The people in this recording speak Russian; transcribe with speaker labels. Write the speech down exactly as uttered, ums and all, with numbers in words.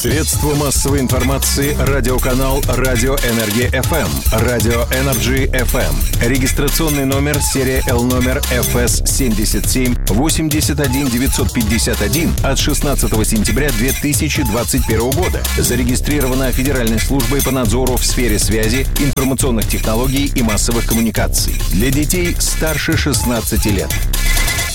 Speaker 1: Средство массовой информации радиоканал Радио Энергия эф эм, Радио Энерджи эф эм. Регистрационный номер серия L номер эф эс семьдесят семь восемьдесят один девятьсот пятьдесят один от шестнадцатого сентября две тысячи двадцать первого года. Зарегистрировано Федеральной службой по надзору в сфере связи, информационных технологий и массовых коммуникаций. Для детей старше шестнадцати лет.